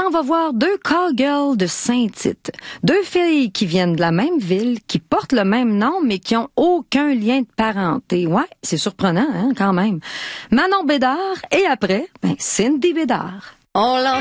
on va voir deux call-girls de Saint-Tite. Deux filles qui viennent de la même ville, qui portent le même nom, mais qui ont aucun lien de parenté. Ouais, c'est surprenant, hein, quand même. Manon Bédard et après, Cindy Bédard.